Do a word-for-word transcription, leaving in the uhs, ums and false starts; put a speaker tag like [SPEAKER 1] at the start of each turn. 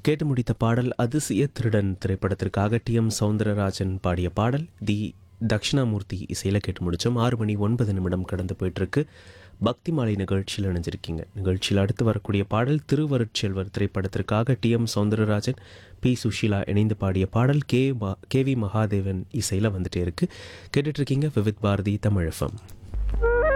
[SPEAKER 1] கேட்டு முடித்த பாடல் அதிசய திருடன் திரைப்படத்திற்காக டி எம் சௌந்தரராஜன் பாடிய பாடல். தி தக்ஷணாமூர்த்தி இசையில் கேட்டு முடித்தோம். ஆறு மணி ஒன்பது நிமிடம் கடந்து போயிட்டுருக்கு. பக்தி மாலை நிகழ்ச்சியில் இணைஞ்சிருக்கீங்க. நிகழ்ச்சியில் அடுத்து வரக்கூடிய பாடல் திருவருட்செல்வர் திரைப்படத்திற்காக D M Soundararajan B Sushila இணைந்து பாடிய பாடல். கே கே வி மகாதேவன் இசையில் வந்துட்டே இருக்குது. கேட்டுட்ருக்கீங்க விவித் பாரதி தமிழ் எஃப்எம்.